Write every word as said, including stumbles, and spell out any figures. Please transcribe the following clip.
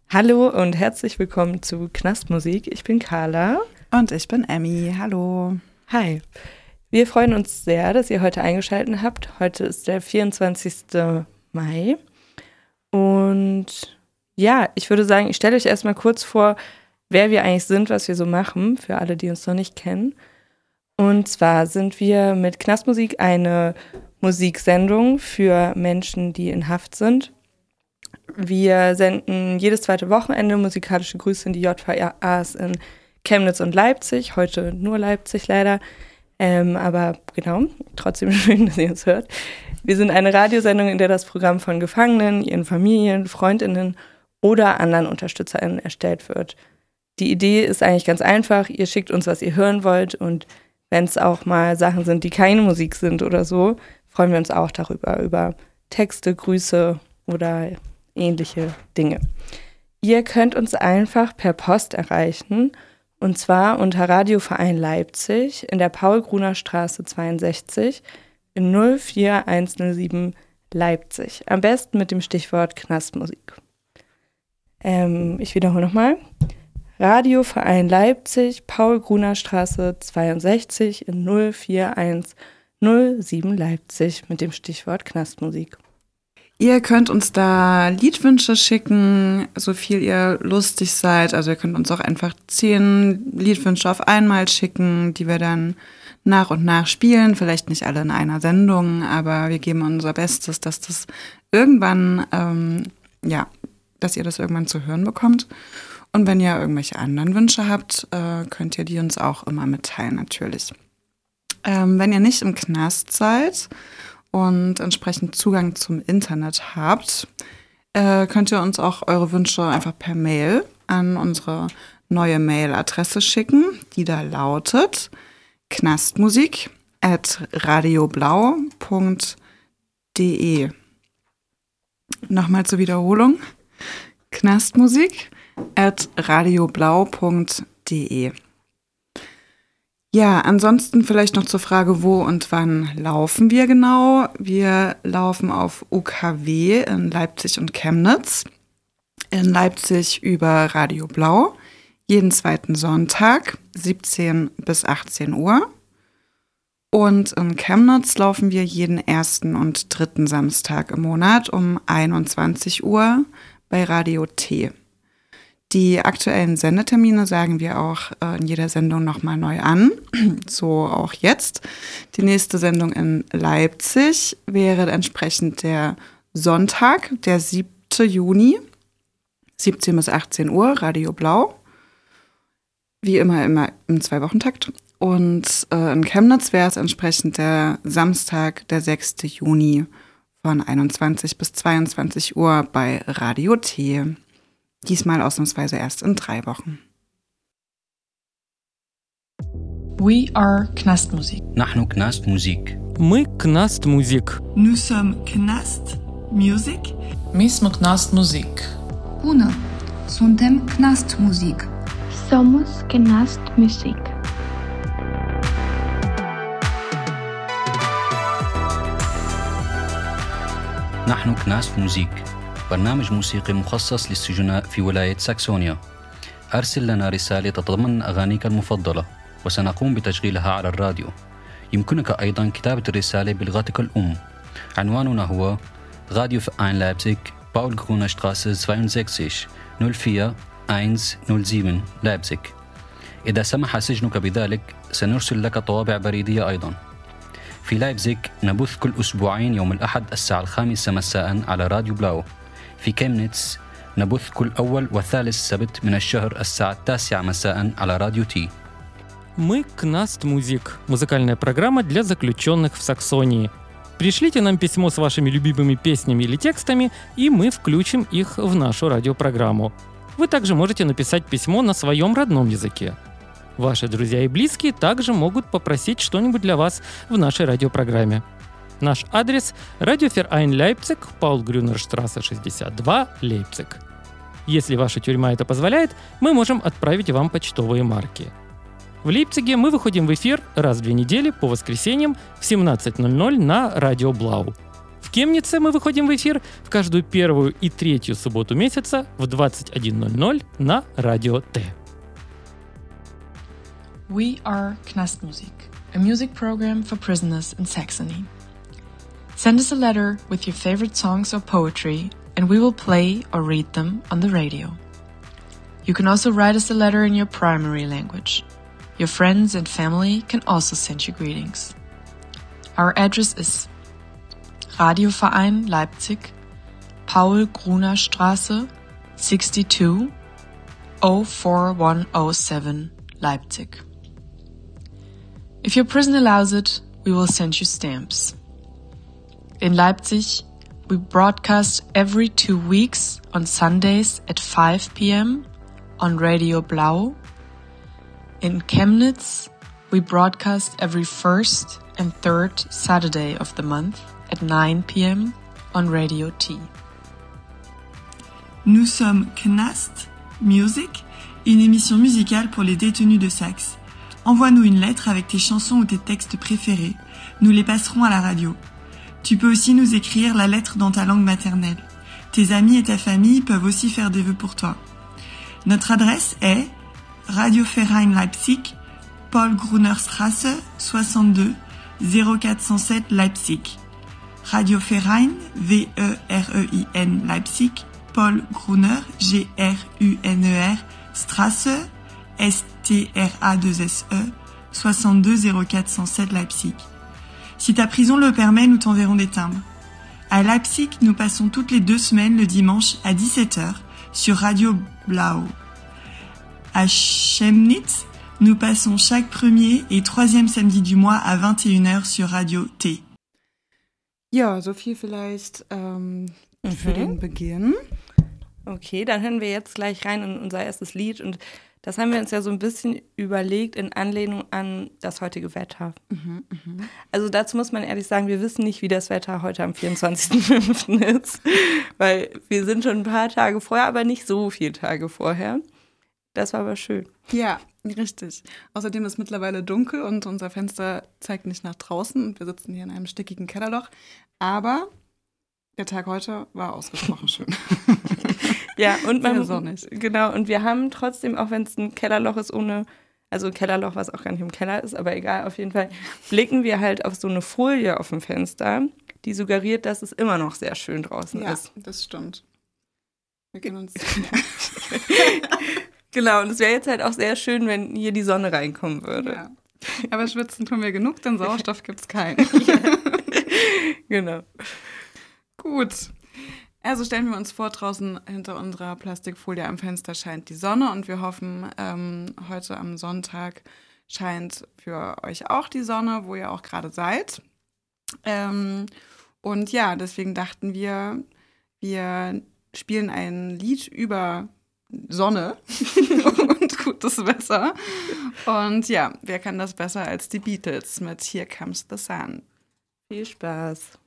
Hallo und herzlich willkommen zu Knastmusik. Ich bin Carla. Und ich bin Emmy. Hallo. Hi. Wir freuen uns sehr, dass ihr heute eingeschaltet habt. Heute ist der vierundzwanzigster Mai. Und ja, ich würde sagen, ich stelle euch erstmal kurz vor, wer wir eigentlich sind, was wir so machen, für alle, die uns noch nicht kennen. Und zwar sind wir mit Knastmusik eine Musiksendung für Menschen, die in Haft sind. Wir senden jedes zweite Wochenende musikalische Grüße in die J V As in Chemnitz und Leipzig. Heute nur Leipzig leider. Ähm, aber genau, trotzdem schön, dass ihr uns hört. Wir sind eine Radiosendung, in der das Programm von Gefangenen, ihren Familien, FreundInnen oder anderen UnterstützerInnen erstellt wird. Die Idee ist eigentlich ganz einfach. Ihr schickt uns, was ihr hören wollt. Und wenn es auch mal Sachen sind, die keine Musik sind oder so, freuen wir uns auch darüber, über Texte, Grüße oder ähnliche Dinge. Ihr könnt uns einfach per Post erreichen, und zwar unter Radioverein Leipzig in der Paul-Gruner-Straße zweiundsechzig in null vier eins null sieben Leipzig. Am besten mit dem Stichwort Knastmusik. Ähm, ich wiederhole nochmal. Radioverein Leipzig, Paul-Gruner-Straße zweiundsechzig in null vier eins null sieben Leipzig mit dem Stichwort Knastmusik. Ihr könnt uns da Liedwünsche schicken, so viel ihr lustig seid. Also ihr könnt uns auch einfach zehn Liedwünsche auf einmal schicken, die wir dann nach und nach spielen. Vielleicht nicht alle in einer Sendung, aber wir geben unser Bestes, dass das irgendwann, ähm, ja, dass ihr das irgendwann zu hören bekommt. Und wenn ihr irgendwelche anderen Wünsche habt, äh, könnt ihr die uns auch immer mitteilen, natürlich. Ähm, wenn ihr nicht im Knast seid und entsprechend Zugang zum Internet habt, äh, könnt ihr uns auch eure Wünsche einfach per Mail an unsere neue Mailadresse schicken, die da lautet knastmusik at radioblau punkt de. Nochmal zur Wiederholung. knastmusik at radioblau punkt de. Ja, ansonsten vielleicht noch zur Frage, wo und wann laufen wir genau. Wir laufen auf U K W in Leipzig und Chemnitz. In Leipzig über Radio Blau, jeden zweiten Sonntag, siebzehn bis achtzehn Uhr. Und in Chemnitz laufen wir jeden ersten und dritten Samstag im Monat um einundzwanzig Uhr bei Radio T. Die aktuellen Sendetermine sagen wir auch äh, in jeder Sendung nochmal neu an, so auch jetzt. Die nächste Sendung in Leipzig wäre entsprechend der Sonntag, der siebten Juni, siebzehn bis achtzehn Uhr, Radio Blau. Wie immer, immer im Zwei-Wochen-Takt. Und äh, in Chemnitz wäre es entsprechend der Samstag, der sechsten Juni von einundzwanzig bis zweiundzwanzig Uhr bei Radio T. Diesmal ausnahmsweise erst in drei Wochen. We are Knastmusik. نحن Knastmusik. Мы Knastmusik. Nous sommes Knast Music. My smo Knastmusik. Bună! Suntem Knastmusik. Somos Knastmusik. نحن Knastmusik. برنامج موسيقي مخصص للسجناء في ولاية ساكسونيا. أرسل لنا رسالة تتضمن أغانيك المفضلة وسنقوم بتشغيلها على الراديو. يمكنك أيضا كتابة الرسالة بلغتك الأم. عنواننا هو راديو فاين لايبزيغ باول غرونا شتراسة zweiundsechzig null vier eins null sieben لايبزيغ. إذا سمح سجنك بذلك سنرسل لك طوابع بريدية أيضا. في لايبزيغ نبث كل أسبوعين يوم الأحد الساعة الخامسة مساء على راديو بلاو. في كيمنيتس نبث كل أول وثالث سبت من الشهر الساعة التاسعة مساء على راديو تي. Мы Knastmusik, музыкальная программа для заключенных в Саксонии. Пришлите нам письмо с вашими любимыми песнями или текстами, и мы включим их в нашу радиопрограмму. Вы также можете написать письмо на своем родном языке. Ваши друзья и близкие также могут попросить что-нибудь для вас в нашей радиопрограмме. Наш адрес – Радиоферайн Лейпциг, Паул-Грюнер-штрассе шестьдесят два, Лейпциг. Если ваша тюрьма это позволяет, мы можем отправить вам почтовые марки. В Лейпциге мы выходим в эфир раз в две недели по воскресеньям в семнадцать ноль ноль на Радио Блау. В Кемнице мы выходим в эфир в каждую первую и третью субботу месяца в двадцать один ноль ноль на Радио Т. We are Knastmusik, a music program for prisoners in Saxony. Send us a letter with your favorite songs or poetry, and we will play or read them on the radio. You can also write us a letter in your primary language. Your friends and family can also send you greetings. Our address is Radioverein Leipzig, Paul-Gruner-Straße, sixty-two, oh four one oh seven, Leipzig. If your prison allows it, we will send you stamps. In Leipzig, we broadcast every two weeks on Sundays at five p.m. on Radio Blau. In Chemnitz, we broadcast every first and third Saturday of the month at nine p.m. on Radio T. Nous sommes Knast Music, une émission musicale pour les détenus de Saxe. Envoie-nous une lettre avec tes chansons ou tes textes préférés. Nous les passerons à la radio. Tu peux aussi nous écrire la lettre dans ta langue maternelle. Tes amis et ta famille peuvent aussi faire des vœux pour toi. Notre adresse est Radioverein Leipzig, Paul-Gruner-Straße, soixante-deux, zéro quatre cent sept Leipzig. Radioverein, V E R E I N Leipzig, Paul Gruner, G R U N E R, Straße, S T R A deux S E, soixante-deux, zéro quatre cent sept Leipzig. Si ta prison le permet, nous t'enverrons des timbres. À Leipzig, nous passons toutes les deux semaines le dimanche à dix-sept heures sur Radio Blau. À Chemnitz, nous passons chaque premier et troisième samedi du mois à vingt et une heures sur Radio T. Ja, so viel vielleicht ähm, mhm. für den Beginn. Okay, dann hören wir jetzt gleich rein in unser erstes Lied und das haben wir uns ja so ein bisschen überlegt in Anlehnung an das heutige Wetter. Mhm, mh. Also dazu muss man ehrlich sagen, wir wissen nicht, wie das Wetter heute am vierundzwanzigsten fünften ist, weil wir sind schon ein paar Tage vorher, aber nicht so viele Tage vorher. Das war aber schön. Ja, richtig. Außerdem ist mittlerweile dunkel und unser Fenster zeigt nicht nach draußen und wir sitzen hier in einem stickigen Kellerloch. Aber der Tag heute war ausgesprochen schön. Ja, und man, sehr sonnig. Genau, und wir haben trotzdem, auch wenn es ein Kellerloch ist ohne, also ein Kellerloch, was auch gar nicht im Keller ist, aber egal, auf jeden Fall blicken wir halt auf so eine Folie auf dem Fenster, die suggeriert, dass es immer noch sehr schön draußen ja, ist. Ja, das stimmt. Wir können uns Genau, und es wäre jetzt halt auch sehr schön, wenn hier die Sonne reinkommen würde. Ja. Aber schwitzen tun wir genug, denn Sauerstoff gibt's keinen. Ja. Genau. Gut. Also stellen wir uns vor, draußen hinter unserer Plastikfolie am Fenster scheint die Sonne und wir hoffen, ähm, heute am Sonntag scheint für euch auch die Sonne, wo ihr auch gerade seid. Ähm, und ja, deswegen dachten wir, wir spielen ein Lied über Sonne und gutes Wetter. Und ja, wer kann das besser als die Beatles mit Here Comes the Sun? Viel Spaß.